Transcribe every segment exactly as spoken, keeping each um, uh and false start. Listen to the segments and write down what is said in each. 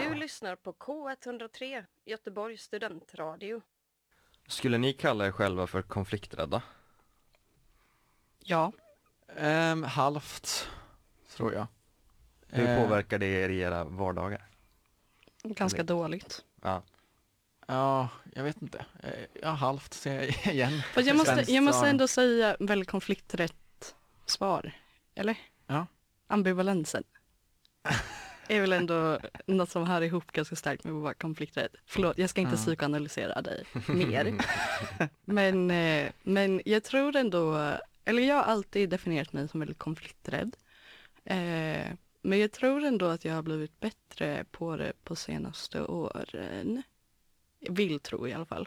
Du lyssnar på K etthundratre, Göteborgs studentradio. Skulle ni kalla er själva för konflikträdda? Ja. Um, halvt, tror jag. Hur Eh, påverkar det er i era vardagar? Ganska dåligt. Ja. Ja, jag vet inte. Eh, Ja, halvt säger jag igen. Fast jag måste, Svenskt jag måste svar. ändå säga väldigt konflikträtt svar. Eller? Ja. Ambivalensen. Är väl ändå något som hör ihop ganska starkt med att vara konflikträdd. Förlåt, jag ska inte Ja. psykoanalysera dig mer. men, eh, men jag tror ändå, eller jag har alltid definierat mig som väldigt konflikträdd. Eh, men jag tror ändå att jag har blivit bättre på det på senaste åren. Jag vill tro i alla fall.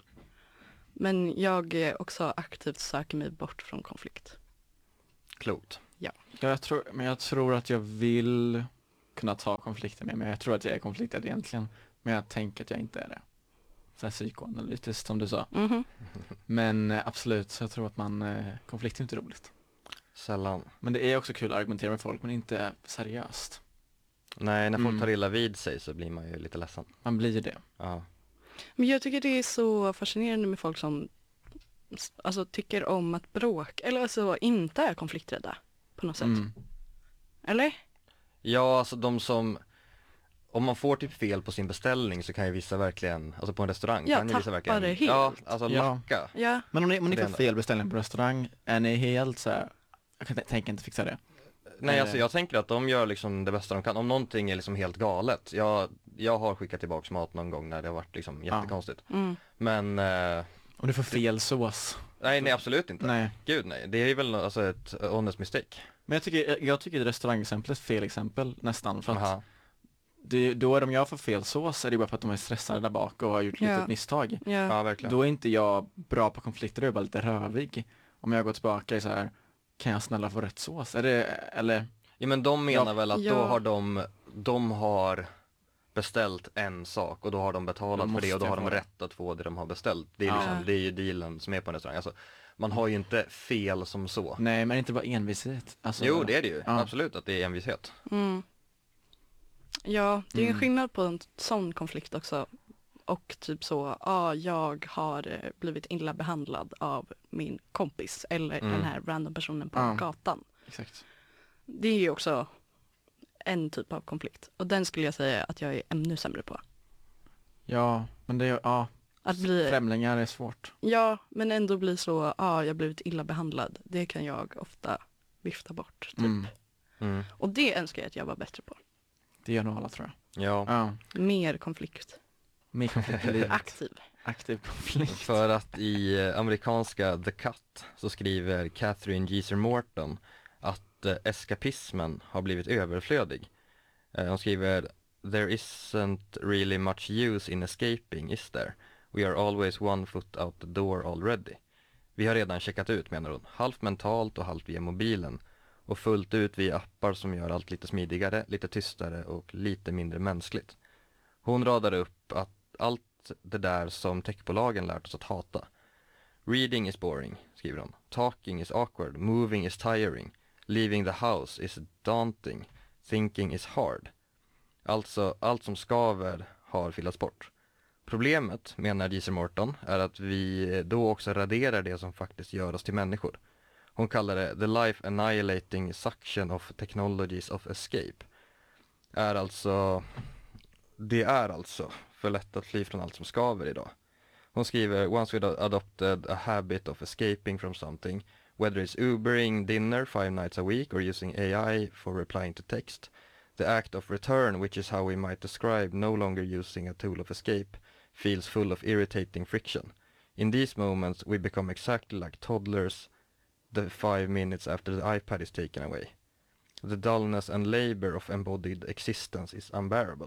Men jag eh, också aktivt söker mig bort från konflikt. Klokt. Ja, jag tror, men jag tror att jag vill kunna ta konflikter med mig. Jag tror att jag är konflikträdd egentligen. Men jag tänker att jag inte är det. Så här psykoanalytiskt som du sa. Mhm. Men eh, absolut, så jag tror att man, eh, konflikt är inte roligt. Sällan. Men det är också kul att argumentera med folk, men inte seriöst. Nej, när folk Mm. tar illa vid sig så blir man ju lite ledsen. Man blir det. Ja. Men jag tycker det är så fascinerande med folk som s- alltså, tycker om att bråka. Eller alltså inte är konflikträdda på något sätt. Mm. Eller? Ja, alltså de som, om man får typ fel på sin beställning så kan ju vissa verkligen, alltså på en restaurang Ja, kan ju vissa tappar verkligen, det helt. ja, alltså Ja. lacka. Ja. Men om ni, om ni Det är får ändå- fel beställning på restaurang, är ni helt så här, jag kan t- tänker inte fixa det. Nej, Eh. alltså jag tänker att de gör liksom det bästa de kan. Om någonting är liksom helt galet. Jag, jag har skickat tillbaks mat någon gång när det har varit liksom Ja. jättekonstigt. Mm. Men, eh, Om du får fel sås. nej, nej absolut inte. Nej. Gud nej, det är väl alltså ett honest mistake. Men jag tycker, jag tycker att restaurangexemplet är fel exempel nästan. För att Aha. det, då är de jag får fel sås är det bara för att de är stressade där bak och har gjort lite Ja. misstag. Ja. Ja, verkligen. Då är inte jag bra på konflikter, då är jag bara lite rövig. Om jag går tillbaka i så här, kan jag snälla få rätt sås? Är det, eller? Ja, men de menar Ja. väl att Ja. då har de, de har beställt en sak och då har de betalat Då för det och då måste har jag de få det. rätt att få det de har beställt. Det är, Ja. liksom, det är ju dealen som är på en restaurang. Alltså, man har ju inte fel som så. Nej, men inte bara envishet. Alltså, Jo, det är det ju. Ja. Absolut att det är envishet. Mm. Ja, det är en Mm. skillnad på en sån konflikt också. Och typ så, ja, jag har eh, blivit illa behandlad av min kompis eller Mm. den här random personen på Ja. gatan. Exakt. Det är ju också en typ av konflikt. Och den skulle jag säga att jag är ännu sämre på. Ja, men det är, ja, Att bli, främlingar är svårt. ja, men ändå bli så, ja, jag har blivit illa behandlad. Det kan jag ofta vifta bort, typ. Mm. Mm. Och det önskar jag att jag var bättre på. Det gör nog alla, tror jag. Ja, Ja, Mer konflikt. mer konflikt i livet. Aktiv. Aktiv konflikt. för att i eh, amerikanska The Cut så skriver Catherine Geeser Morton att eh, eskapismen har blivit överflödig. Eh, hon skriver "There isn't really much use in escaping, is there? We are always one foot out the door already." Vi har redan checkat ut, menar hon, halvt mentalt och halvt via mobilen och fullt ut via appar som gör allt lite smidigare, lite tystare och lite mindre mänskligt. Hon radar upp att allt det där som techbolagen lärt oss att hata. "Reading is boring", skriver hon. "Talking is awkward, moving is tiring, leaving the house is daunting, thinking is hard." Alltså, allt som skaver har fillats bort. Problemet, menar Geeser Morton, är att vi då också raderar det som faktiskt gör oss till människor. Hon kallar det "the life annihilating suction of technologies of escape". Är alltså, det är alltså för lätt att fly från allt som skaver idag. Hon skriver "Once we adopted a habit of escaping from something, whether it's Ubering dinner five nights a week or using A I for replying to text, the act of return, which is how we might describe no longer using a tool of escape, feels full of irritating friction. In these moments we become exactly like toddlers the five minutes after the iPad is taken away. The dullness and labor of embodied existence is unbearable."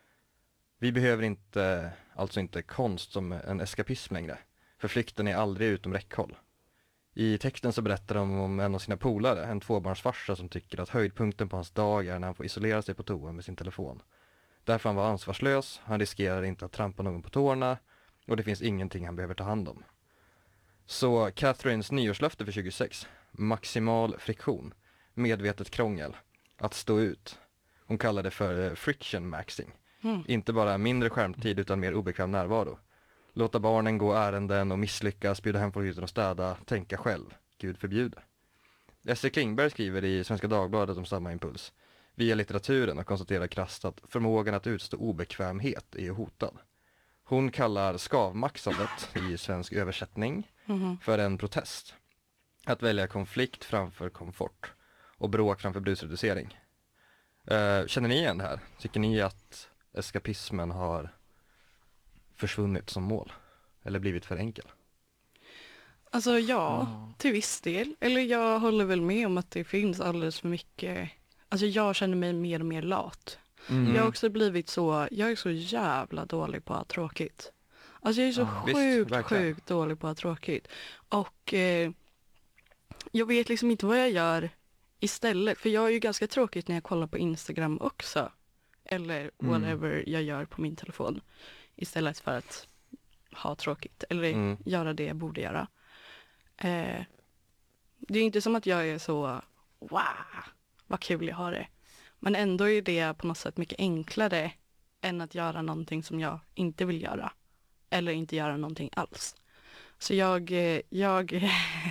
Vi behöver inte, alltså inte konst som en eskapism längre, för flykten är aldrig utom räckhåll. I texten så berättar de om en av sina polare, en tvåbarnsfarsa som tycker att höjdpunkten på hans dag är när han får isolera sig på toa med sin telefon. Därför han var ansvarslös, han riskerar inte att trampa någon på tårna och det finns ingenting han behöver ta hand om. Så Catherines nyårslöfte för tjugosex, maximal friktion, medvetet krångel, att stå ut. Hon kallar det för friction maxing. Mm. Inte bara mindre skärmtid utan mer obekväm närvaro. Låta barnen gå ärenden och misslyckas, bjuda hem folk utan att städa, tänka själv. Gud förbjude. Esse Klingberg skriver i Svenska Dagbladet om samma impuls. Via litteraturen och konstaterar krasst att förmågan att utstå obekvämhet är hotad. Hon kallar skavmaxandet i svensk översättning Mhm. för en protest. Att välja konflikt framför komfort och bråk framför brusreducering. Uh, känner ni igen det här? Tycker ni att eskapismen har försvunnit som mål? Eller blivit för enkel? Alltså ja, Ja. till viss del. Eller jag håller väl med om att det finns alldeles för mycket. Alltså jag känner mig mer och mer lat. Mm. Jag har också blivit så, jag är så jävla dålig på att ha tråkigt. Alltså jag är så Ja, visst, sjukt, verkligen. sjukt dålig på att ha tråkigt. Och eh, jag vet liksom inte vad jag gör istället. För jag är ju ganska tråkigt när jag kollar på Instagram också. Eller Mm. whatever jag gör på min telefon. Istället för att ha tråkigt. Eller Mm. göra det jag borde göra. Eh, det är inte som att jag är så, wow, vad kul jag har det. Men ändå är det på något sätt mycket enklare än att göra någonting som jag inte vill göra. Eller inte göra någonting alls. Så jag, eh, jag,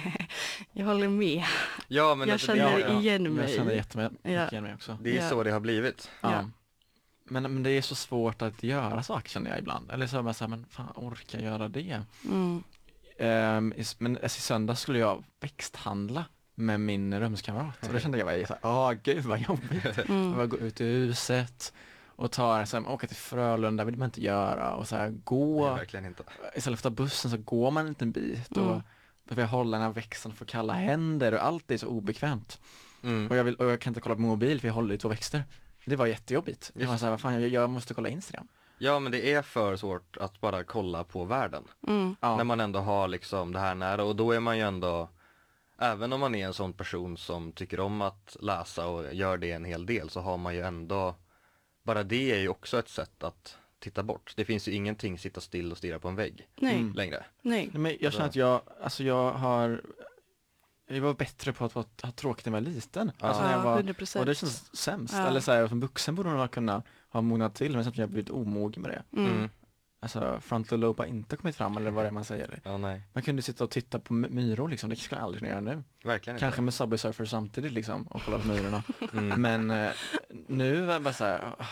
jag håller med. Ja, men Jag alltså, känner det, Ja, ja. igen mig. Jag känner jättemycket Ja. igen mig också. det är Ja. så det har blivit. Ja. Ja. Men, men det är så svårt att göra saker känner jag ibland. Eller så är man så här, men fan orkar jag göra det? Mm. Ehm, i, men i söndag skulle jag växthandla med min rumskamrat. Och det kände jag var så här, åh gud vad jobbigt. Mm. Jag gå ut i huset och ta, så här, åka till Frölunda vill man inte göra. Och så här, gå, Nej, verkligen inte. istället för att ta bussen så går man en liten bit. Och Mm. behöver hålla den här växten för kalla händer och allt är så obekvämt. Mm. Och jag, vill, och jag kan inte kolla på mobil för jag håller i två växter. Det var jättejobbigt. Jag var så här, vad fan, jag, jag måste kolla Instagram. Ja, men det är för svårt att bara kolla på världen. Mm. Ja. När man ändå har liksom det här nära, och då är man ju ändå, även om man är en sån person som tycker om att läsa och gör det en hel del, så har man ju ändå, bara det är ju också ett sätt att titta bort. Det finns ju ingenting sitta still och stirra på en vägg Nej, Mm. längre. nej. Nej, men jag känner att jag, alltså jag har, jag var bättre på att vara- ha tråkigt när jag var liten. Alltså när jag Ja, var, hundra procent. och det känns sämst. Ja. Eller så här, som vuxen borde man kunna ha mognat till, men sen har jag blivit omogen med det. Mm. Mm. Alltså frontal lobe har inte kommit fram, eller vad det är man säger. Ja, nej, Man kunde sitta och titta på my- myror liksom, det skulle jag aldrig kunna göra nu. verkligen Kanske inte. med Subway Surfer samtidigt liksom, och kolla på myrorna. Mm. Men eh, nu är jag bara så här, ah,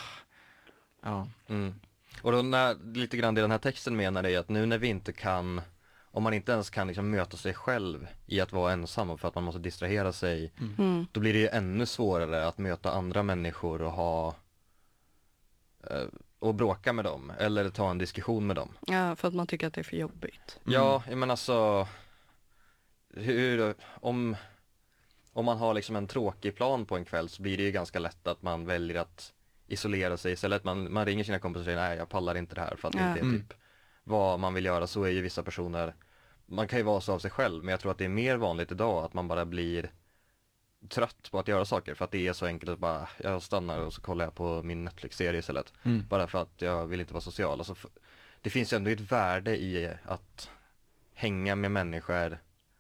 ja. Mm. Och då när, lite grann det den här texten menar är att nu när vi inte kan, om man inte ens kan liksom möta sig själv i att vara ensam, och för att man måste distrahera sig, Mm. då blir det ju ännu svårare att möta andra människor och ha eh, och bråka med dem, eller ta en diskussion med dem. Ja, för att man tycker att det är för jobbigt. Mm. Ja, men alltså hur, om, om man har liksom en tråkig plan på en kväll, så blir det ju ganska lätt att man väljer att isolera sig istället. Man, man ringer sina kompisar och säger nej, jag pallar inte det här, för att det Ja. inte är Mm. typ vad man vill göra. Så är ju vissa personer, man kan ju vara så av sig själv, men jag tror att det är mer vanligt idag att man bara blir trött på att göra saker, för att det är så enkelt att bara, jag stannar och så kollar jag på min Netflix-serie istället. Mm. Bara för att jag vill inte vara social. Alltså, f- det finns ju ändå ett värde i att hänga med människor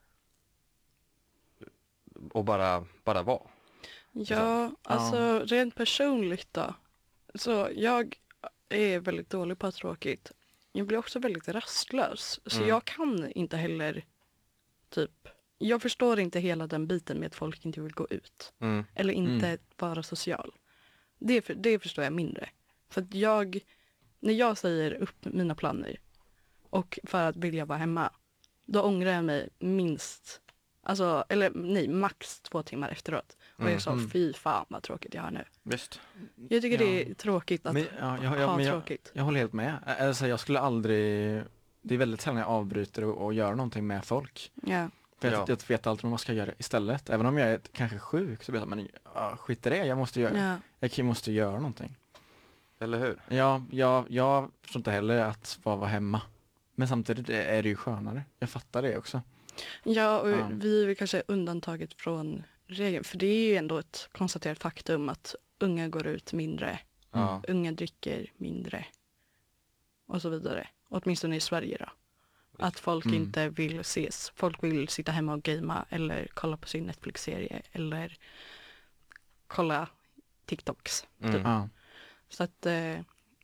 och bara, bara vara. Ja, alltså rent personligt då. Så jag är väldigt dålig på att ha tråkigt. Jag blir också väldigt rastlös. Så Mm. jag kan inte heller typ, jag förstår inte hela den biten med att folk inte vill gå ut. Mm. Eller inte Mm. vara social. Det, för, det förstår jag mindre. För att jag, när jag säger upp mina planer och för att vilja vara hemma, då ångrar jag mig minst, alltså, eller nej, max två timmar efteråt. Och Mm. jag sa, Mm. fy fan vad tråkigt jag har nu. Visst. Jag tycker Ja. det är tråkigt att Men, ja, jag, jag, ha men jag, tråkigt. jag håller helt med. Alltså, jag skulle aldrig, det är väldigt sällan jag avbryter och, och gör någonting med folk. Ja. För jag, Ja. jag vet alltid vad ska jag göra istället. Även om jag är kanske sjuk så blir jag så här, men ja, skit i det, jag måste göra, Ja. jag måste göra någonting. Eller hur? Ja, jag, jag förstår inte heller att bara vara hemma. Men samtidigt är det ju skönare. Jag fattar det också. Ja, och Ja. vi är väl kanske undantaget från regeln. För det är ju ändå ett konstaterat faktum att unga går ut mindre. Ja. Unga dricker mindre. Och så vidare. Åtminstone i Sverige då. Att folk Mm. inte vill ses. Folk vill sitta hemma och gamea eller kolla på sin Netflix-serie eller kolla TikToks. Mm. Ja. Så att eh,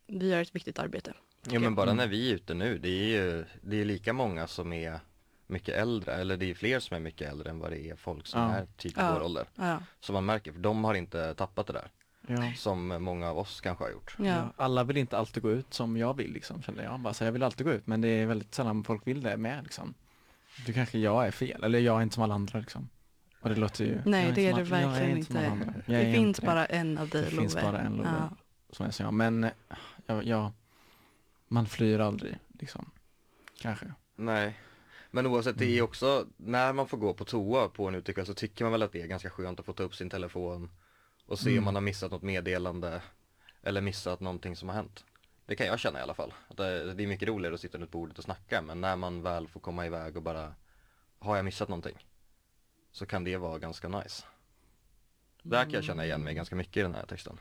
vi gör ett viktigt arbete. Jo men bara Mm. när vi är ute nu, det är ju det är lika många som är mycket äldre, eller det är fler som är mycket äldre än vad det är folk som Ja. är typ i Ja. vår ålder. Ja, Så man märker, för de har inte tappat det där, Ja. som många av oss kanske har gjort. ja. Ja, alla vill inte alltid gå ut som jag vill liksom, känner jag. Bara så jag vill alltid gå ut, men det är väldigt sällan folk vill det med liksom. Det kanske jag är fel, eller jag är inte som alla andra liksom. Och det låter ju... jag Nej, är det är som det all- jag är verkligen inte som alla inte. andra. Jag är Det finns inte bara en av dig, Det Love. finns bara en Love. Ja. Som jag säger, men eh, jag, jag, man flyr aldrig liksom. Kanske. Nej, men oavsett, det är Mm. också, när man får gå på toa på en utekväll så tycker man väl att det är ganska skönt att få ta upp sin telefon och se Mm. om man har missat något meddelande eller missat någonting som har hänt. Det kan jag känna i alla fall. Att det, det är mycket roligare att sitta runt bordet och snacka, men när man väl får komma iväg och bara, har jag missat någonting? Så kan det vara ganska nice. Där kan jag känna igen mig ganska mycket i den här texten.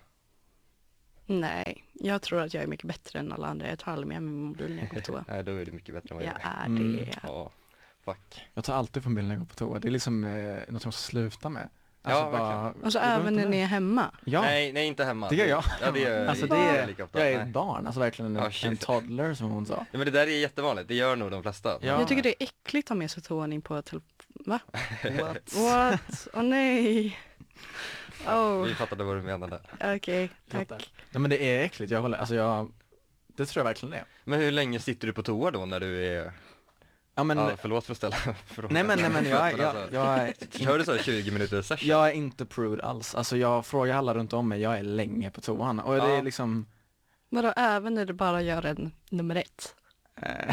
Nej, jag tror att jag är mycket bättre än alla andra. Jag tar aldrig med min mobil när jag går på toa. Nej, då är det mycket bättre än vad jag Jag är. är Mm. det. Ja, fuck. Jag tar alltid på bild när jag går på toa. Det är liksom eh, något jag måste sluta med. Alltså Ja, verkligen. Alltså jag går även inte när med. ni är hemma. Ja, Nej, nej inte hemma. det gör jag. Ja, det gör Alltså inte det jag är, lika ofta. jag är Nej. ett barn, alltså verkligen en, Ja, shit. en toddler som hon sa. Ja, men det där är jättevanligt, det gör nog de flesta. Ja. Jag tycker det är äckligt att ha med sig toan in på till... Va? What? What? Åh nej. Oh, Vi fattade vad du menade. okej, Fattar. tack. Nej men det är äckligt, jag håller, alltså jag, det tror jag verkligen det är. Men hur länge sitter du på toa då när du är, Ja men, ja, förlåt för att ställa frågan. nej men, nej men jag, Men jag, alltså, jag, är, Kör du så här tjugo minuter session? jag är inte prude alls. Alltså jag frågar alla runt om mig, jag är länge på toan. Och det Ja. är liksom, Vadå, även när du bara gör en nummer ett? eh,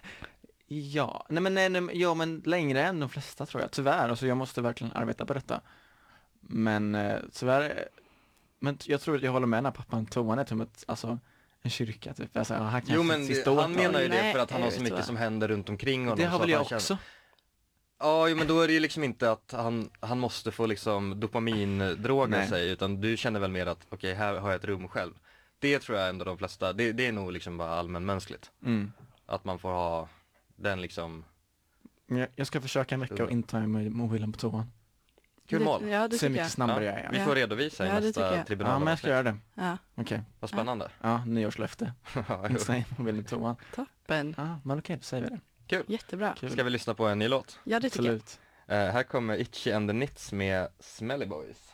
ja, nej men, nej, nej, ja men längre än de flesta tror jag, tyvärr. Alltså jag måste verkligen arbeta på detta. Men eh, tyvärr, eh, men jag tror att jag håller med när pappan, toan är som ett, alltså en kyrka typ. Alltså, här kan Jo jag men sista det, året han vara. menar ju det Nej, för att han har jag så vet mycket vad. som händer runt omkring honom. Det har så väl att jag han känner- också. Ja, jo, men då är det ju liksom inte att han, han måste få liksom dopamindroga Nej. sig, utan du känner väl mer att okej, här har jag ett rum själv. Det tror jag ändå de flesta, det, det är nog liksom bara allmänmänskligt. Mm. Att man får ha den liksom, Men Jag, jag ska försöka en vecka och inte ta med mobilen på toan. kul Det- mål. Ja, det Se hur tycker mycket jag. snabbare jag är. Vi Ja. får redovisa i Ja, det tycker nästa jag. tribunal. Ja men jag ska göra det. Ja, Okej. Vad spännande. Ja, nyårslöfte. Ja, Inte säga mobilen på toan. toppen. Ja, men okej, då säger vi det. kul. Jättebra. Kul. Ska vi lyssna på en ny låt? Ja, det tycker jag. Absolut. Eh, här kommer Itchy and the Knits med Smelly Boys.